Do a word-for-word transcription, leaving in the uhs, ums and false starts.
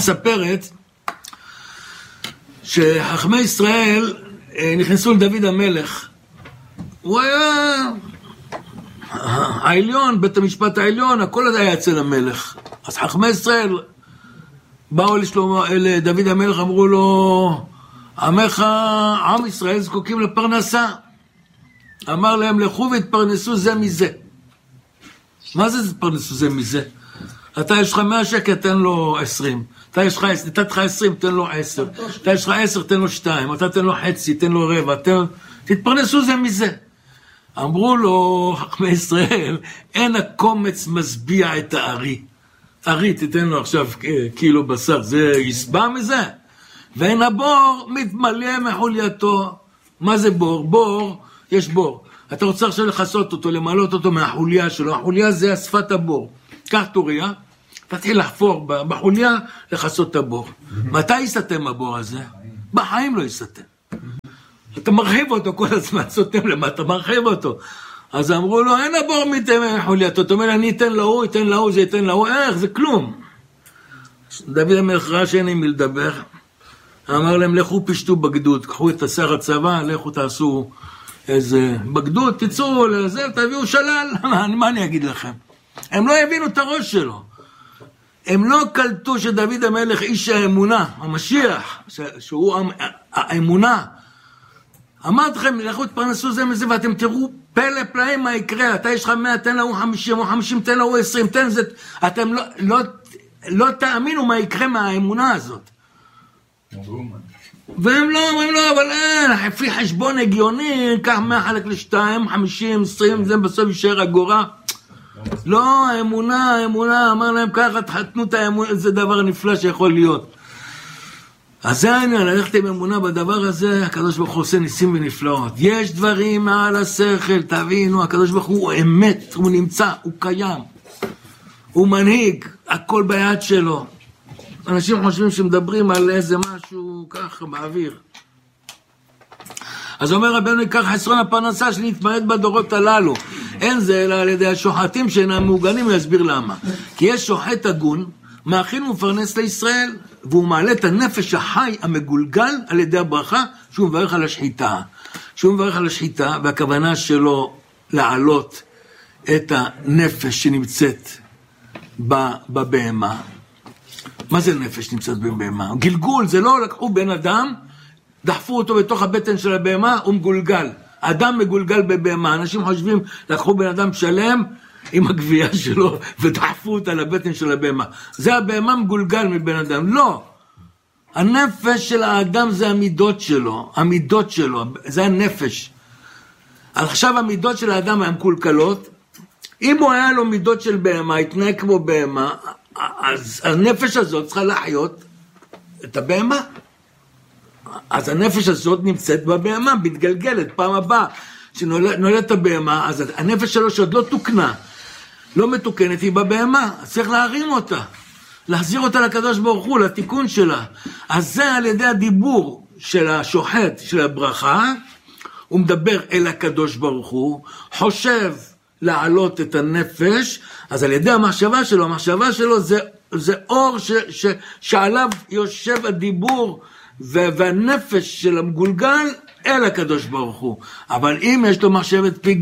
מספרת שחכמי ישראל נכנסו לדוד המלך. הוא היה העליון, בית המשפט העליון, הכל הזה היה אצל המלך. אז חכמי ישראל באו לשלמה, לדוד המלך, אמרו לו, עמך, עם ישראל זקוקים לפרנסה. אמר להם, לכו והתפרנסו זה מזה. מה זה התפרנסו זה מזה? אתה יש לך מאה שקל, תן לו עשרים. אתה יש לך, נתת לך עשרים, תן לו עשר. אתה יש לך עשר, תן לו שתיים. אתה תן לו חצי, תן לו רבע. תן... תתפרנסו זה מזה. אמרו לו, חכמי ישראל, אין הקומץ משביע את הארי. ארי, תתן לו עכשיו קילו בשר, זה יסבע מזה. ואין הבור מתמלא מחולייתו. מה זה בור? בור, יש בור. אתה רוצה עכשיו לחסות אותו, למעלות אותו מהחוליה שלו. החוליה זה שפת הבור. קח תוריה, תתחיל לחפור בחוליה לחסות את הבור. מתי יסתם הבור הזה? בחיים לא יסתם. אתה מרחיב אותו כל הזמן, סותם למה, אתה מרחיב אותו. אז אמרו לו, אין הבור מתמלא מחולייתו. אתה אומר, אני אתן להוא, אתן להוא, זה אתן להוא. איך? זה כלום. דוד המלך ראה שאין עם מי לדבר. אמר להם, לכו פשטו בגדוד, קחו את השר הצבא, לכו תעשו איזה בגדוד, תצאו לזה, תביאו שלל. מה אני אגיד לכם? הם לא הבינו את הראש שלו. הם לא קלטו שדוד המלך איש האמונה, המשיח, שהוא האמונה. אמרתי לכם, לכו תפרנסו זה מזה, ואתם תראו פלא פלאים מה יקרה. אתה יש לך מאה, תן לו חמישים, או חמישים, תן לו עשרים, תן זה. אתם לא, לא, לא תאמינו מה יקרה מהאמונה הזאת. והם לא, הם לא, אבל אין, לפי חשבון הגיוני, קח מאה חלק לשתיים, חמישים, עשרים, זה בסוף יישאר אגורה. לא, האמונה, האמונה, אמר להם ככה, תחתנו את האמונה, זה דבר נפלא שיכול להיות. אז זה העניין, ללכת עם אמונה בדבר הזה, הקדוש ברוך הוא עושה ניסים ונפלאות. יש דברים מעל השכל, תבינו, הקדוש ברוך הוא אמת, הוא נמצא, הוא קיים. הוא מנהיג, הכל ביד שלו. אנשים חושבים שמדברים על איזה משהו ככה באוויר. אז אומר רבנו, כך חסרון הפרנסה שנתמעט בדורות הללו. אין זה אלא על ידי השוחטים שאינם מעוגנים, להסביר למה. כי יש שוחט הגון, מאכיל ומפרנס לישראל, והוא מעלה את הנפש החי המגולגל על ידי הברכה, שהוא מברך על השחיטה. שהוא מברך על השחיטה, והכוונה שלו לעלות את הנפש שנמצאת בבהמה. מה זה נפש נמצאת בבהמה? גלגול, זה לא לקחו בן אדם, דחפו אותו בתוך הבטן של הבהמה, הוא מגולגל. האדם מגולגל בבהמה. אנשים חושבים, לקחו בן אדם שלם עם הגבייה שלו, ודחפו אותה לבטן של הבהמה. זה הבהמה מגולגל מבן אדם. לא. הנפש של האדם זה המידות שלו. המידות שלו, זה הנפש. עכשיו המידות של האדם הן מקולקלות. אם הוא היה לו מידות של בהמה, התנהג כמו בהמה, אז הנפש הזאת צריכה לחיות את הבהמה. אז הנפש הזאת נמצאת בבהמה, מתגלגלת פעם הבאה, שנולדת הבהמה, אז הנפש שלו שעוד לא תוקנה, לא מתוקנת, היא בבהמה, אז צריך להרים אותה, להחזיר אותה לקדוש ברוך הוא, לתיקון שלה. אז זה על ידי הדיבור של השוחט, של הברכה, הוא מדבר אל הקדוש ברוך הוא, חושב להעלות את הנפש, אז על ידי המחשבה שלו, המחשבה שלו זה, זה אור ש, ש, שעליו יושב הדיבור, והנפש של המגולגל אל הקדוש ברוך הוא. אבל אם יש לו מחשבת פיגור,